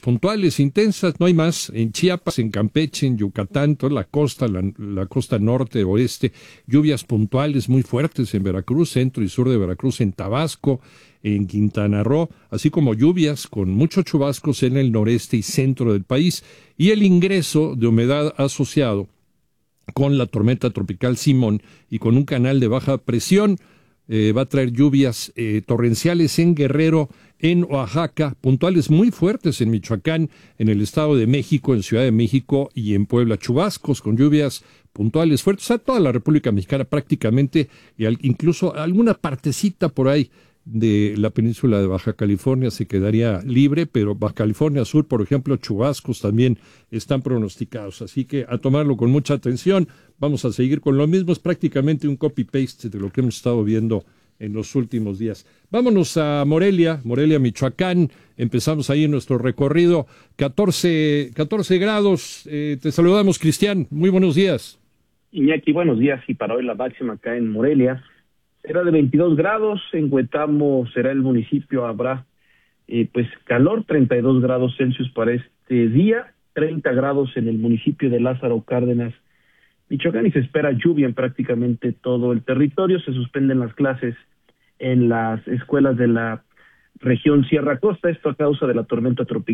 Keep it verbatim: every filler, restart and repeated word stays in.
puntuales, intensas, no hay más. En Chiapas, en Campeche, en Yucatán, toda la costa, la, la costa norte, oeste, lluvias puntuales muy fuertes en Veracruz, centro y sur de Veracruz, en Tabasco, en Quintana Roo, así como lluvias con muchos chubascos en el noreste y centro del país, y el ingreso de humedad asociado con la tormenta tropical Simón y con un canal de baja presión. Eh, va a traer lluvias eh, torrenciales en Guerrero, en Oaxaca, puntuales muy fuertes en Michoacán, en el Estado de México, en Ciudad de México y en Puebla, chubascos con lluvias puntuales fuertes a toda la República Mexicana prácticamente, y al, incluso alguna partecita por ahí de la península de Baja California se quedaría libre, pero Baja California Sur, por ejemplo, chubascos también están pronosticados, así que a tomarlo con mucha atención. Vamos a seguir con lo mismo, es prácticamente un copy-paste de lo que hemos estado viendo en los últimos días. Vámonos a Morelia, Morelia, Michoacán, empezamos ahí nuestro recorrido, catorce, catorce grados, eh, te saludamos, Cristian, muy buenos días. Iñaki, buenos días, y para hoy la máxima acá en Morelia será de veintidós grados, en Huetamo será el municipio, habrá eh, pues calor, treinta y dos grados Celsius para este día, treinta grados en el municipio de Lázaro Cárdenas, Michoacán, y se espera lluvia en prácticamente todo el territorio. Se suspenden las clases en las escuelas de la región Sierra Costa, esto a causa de la tormenta tropical